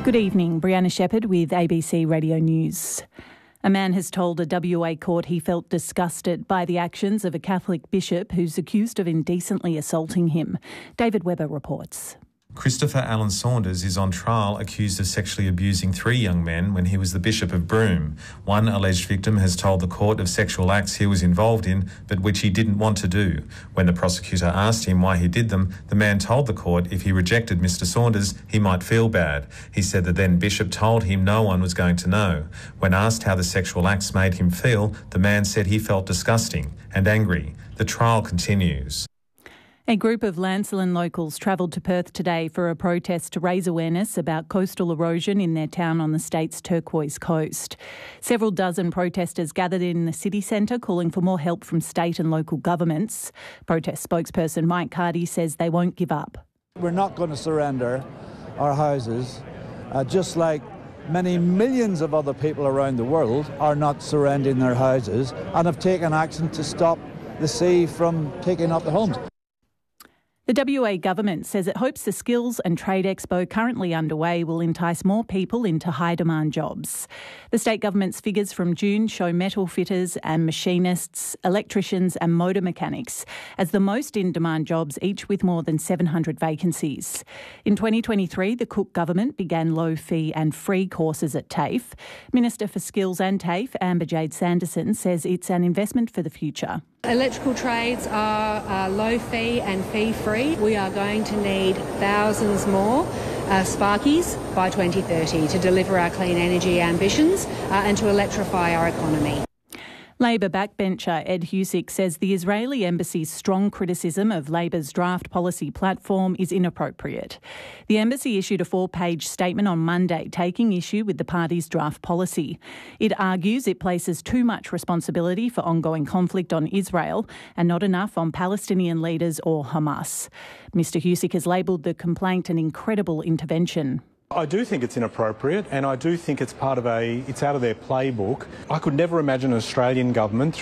Good evening, Brianna Shepherd with ABC Radio News. A man has told a WA court he felt disgusted by the actions of a Catholic bishop who's accused of indecently assaulting him. David Webber reports. Christopher Allen Saunders is on trial accused of sexually abusing 3 young men when he was the Bishop of Broome. One alleged victim has told the court of sexual acts he was involved in, but which he didn't want to do. When the prosecutor asked him why he did them, the man told the court if he rejected Mr Saunders, he might feel bad. He said the then bishop told him no one was going to know. When asked how the sexual acts made him feel, the man said he felt disgusting and angry. The trial continues. A group of Lancelin locals travelled to Perth today for a protest to raise awareness about coastal erosion in their town on the state's turquoise coast. Several dozen protesters gathered in the city centre calling for more help from state and local governments. Protest spokesperson Mike Cardy says they won't give up. We're not going to surrender our houses, just like many millions of other people around the world are not surrendering their houses and have taken action to stop the sea from taking up the homes. The WA government says it hopes the Skills and Trade Expo currently underway will entice more people into high-demand jobs. The state government's figures from June show metal fitters and machinists, electricians and motor mechanics as the most in-demand jobs, each with more than 700 vacancies. In 2023, the Cook government began low-fee and free courses at TAFE. Minister for Skills and TAFE, Amber Jade Sanderson, says it's an investment for the future. Electrical trades are low fee and fee free. We are going to need thousands more sparkies by 2030 to deliver our clean energy ambitions and to electrify our economy. Labor backbencher Ed Husic says the Israeli embassy's strong criticism of Labor's draft policy platform is inappropriate. The embassy issued a 4-page statement on Monday taking issue with the party's draft policy. It argues it places too much responsibility for ongoing conflict on Israel and not enough on Palestinian leaders or Hamas. Mr Husic has labelled the complaint an incredible intervention. I do think it's inappropriate, and I do think it's out of their playbook. I could never imagine an Australian government